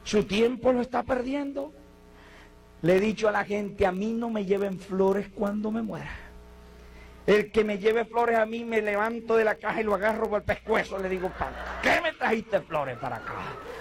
Su tiempo lo está perdiendo. Le he dicho a la gente, a mí no me lleven flores cuando me muera. El que me lleve flores a mí, me levanto de la caja y lo agarro por el pescuezo. Le digo, ¿para qué me trajiste flores para acá?